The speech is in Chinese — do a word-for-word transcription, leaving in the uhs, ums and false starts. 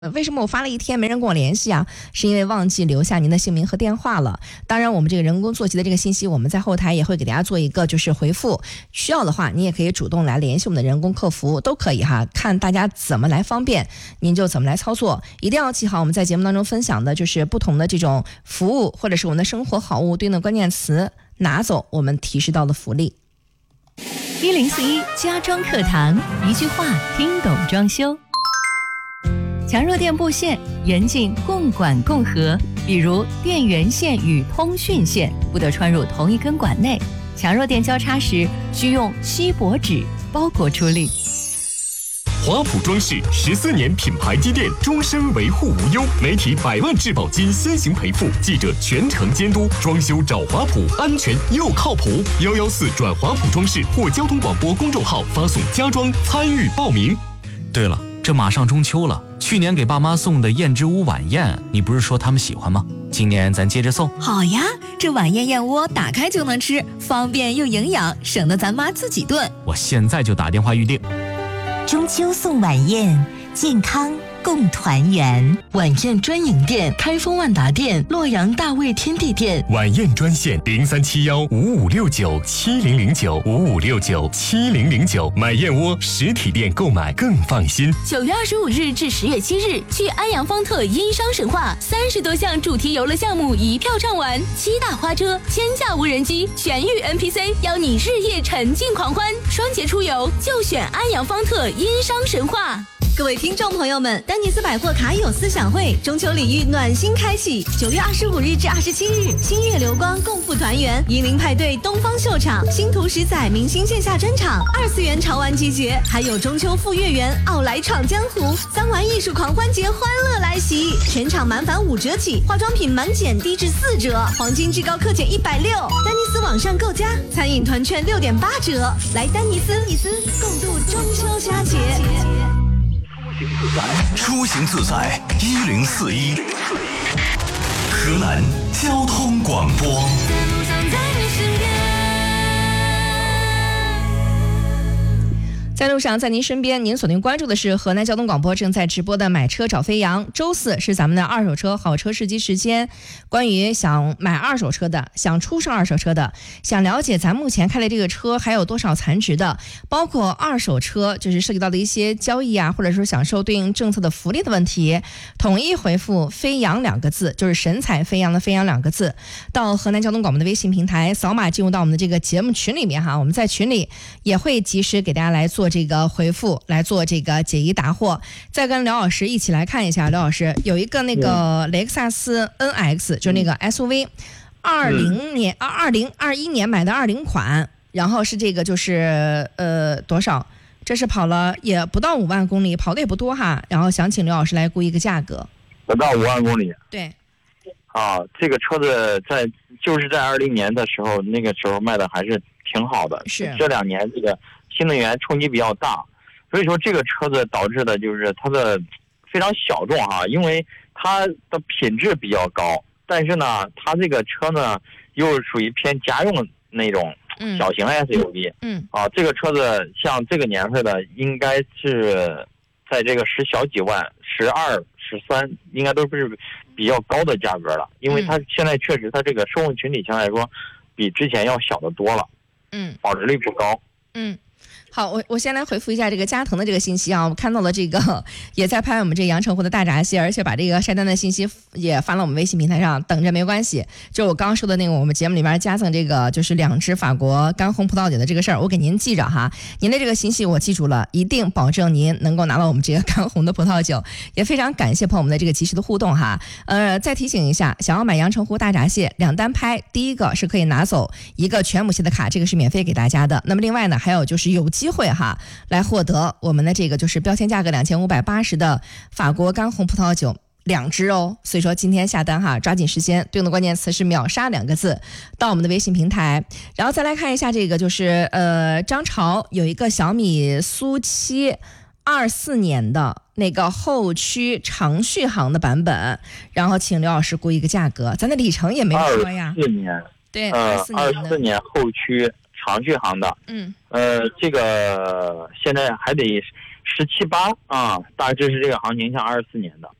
为什么我发了一天没人跟我联系啊？是因为忘记留下您的姓名和电话了。当然我们这个人工座机的这个信息，我们在后台也会给大家做一个就是回复，需要的话你也可以主动来联系我们的人工客服，都可以哈，看大家怎么来方便您就怎么来操作。一定要记好我们在节目当中分享的就是不同的这种服务或者是我们的生活好物对应的关键词，拿走我们提示到的福利。 一零四一家装课堂，一句话听懂装修。强弱电布线严禁共管共合，比如电源线与通讯线不得穿入同一根管内。强弱电交叉时需用锡箔纸包裹处理。 华普装饰十四年品牌积淀，终身维护无忧，媒体百万质保金先行赔付，记者全程监督，装修找华普，安全又靠谱。幺幺四转华普装饰或交通广播公众号发送家装参与报名。 对了，这马上中秋了，去年给爸妈送的燕之屋晚宴，你不是说他们喜欢吗？今年咱接着送。 好呀，这晚宴燕窝打开就能吃，方便又营养，省得咱妈自己炖。 我现在就打电话预定。 中秋送晚宴，健康共团圆。 晚宴专营店：开封万达店、洛阳大卫天地店。 晚宴专线零三七幺五五六九七零零九五五六九七零零九。买燕窝实体店购买更放心。 九月二十五日至十月七日，去安阳方特殷商神话，三十多项主题游乐项目一票畅玩，七大花车、千架无人机、全域 N P C， 邀你日夜沉浸狂欢。双节出游就选安阳方特殷商神话。 各位听众朋友们，丹尼斯百货卡友思想会中秋礼遇暖心开启，九月二十五日至二十七日，星月流光共赴团圆，银铃派对东方秀场，星途十载明星线下专场，二次元潮玩集结，还有中秋赴月圆，奥莱闯江湖，三玩艺术狂欢节欢乐来袭，全场满返五折起，化妆品满减低至四折，黄金至高克减一百六，丹尼斯网上购家，餐饮团券六点八折，来丹尼斯，尼斯共度中秋佳节。 出行自在一零四一，河南交通广播。 在路上，在您身边，您锁定关注的是河南交通广播正在直播的买车找飞扬。周四是咱们的二手车好车试机时间。关于想买二手车的，想出售二手车的，想了解咱目前开的这个车还有多少残值的，包括二手车就是涉及到的一些交易啊，或者说享受对应政策的福利的问题，统一回复飞扬两个字，就是神采飞扬的飞扬两个字，到河南交通广播的微信平台扫码进入到我们的这个节目群里面哈，我们在群里也会及时给大家来做这个回复，来做这个解疑答惑。再跟刘老师一起来看一下，刘老师有一个那个雷克萨斯 N X， 就是那个 S U V， 二零年啊二零二一年买的二零款，然后是这个就是呃多少？这是跑了也不到五万公里，跑的也不多哈。然后想请刘老师来估一个价格。 不到五万公里。 对。 啊，这个车子在就是在二零年的时候，那个时候卖的还是挺好的。 是。 这两年这个新能源冲击比较大，所以说这个车子导致的就是它的非常小众哈，因为它的品质比较高，但是呢，它这个车呢又属于偏家用那种小型 S U V。 嗯。 啊，这个车子像这个年份的，应该是在这个十小几万、十二、十三，应该都是比较高的价格了，因为它现在确实它这个受众群体相对来说比之前要小得多了。 嗯。 保值率不高。 嗯。好，我我先来回复一下这个加藤的这个信息啊，我看到了这个也在拍我们这个阳澄湖的大闸蟹，而且把这个晒单的信息也发了我们微信平台上，等着没关系。就我刚刚说的那个我们节目里边加赠这个就是两支法国干红葡萄酒的这个事儿，我给您记着哈，您的这个信息我记住了，一定保证您能够拿到我们这个干红的葡萄酒。也非常感谢朋友们的这个及时的互动哈。呃，再提醒一下，想要买阳澄湖大闸蟹两单拍，第一个是可以拿走一个全母蟹的卡，这个是免费给大家的。那么另外呢，还有就是有机会哈，来获得我们的这个就是标签价格两千五百八十的法国干红葡萄酒两支哦。所以说今天下单哈，抓紧时间，对应的关键词是秒杀两个字，到我们的微信平台。然后再来看一下这个就是呃张潮有一个小米苏七二四年的那个后驱长续航的版本，然后请刘老师估一个价格，咱的里程也没说呀。 二四年， 对， 呃， 二四年二四年后驱长续航的， 嗯， 呃，这个现在还得十七八啊，大致是这个行情，像二十四年的。